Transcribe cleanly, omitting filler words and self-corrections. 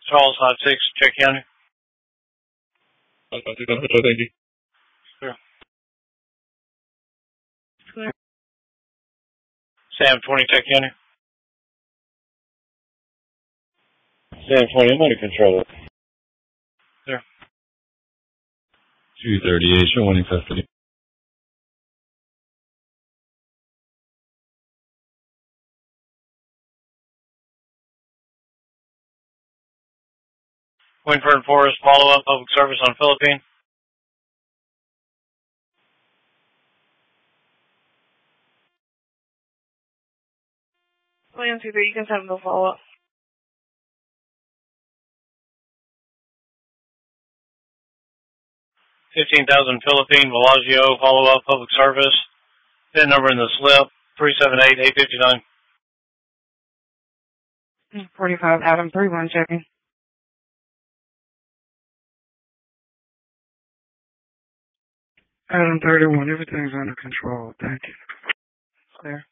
Charles 56, check county. Thank you. Sure. Sam 20, check county. Sam 20, I'm under control. Sure. 238, show one in custody. Winford Forest, follow-up, public service on Philippine. William C3, you can have no follow-up. 15,000 Philippine, Bellagio, follow-up, public service. PIN number in the slip, 378859. 45, Adam 31, checking. Adam 31, everything's under control. Thank you. Clear.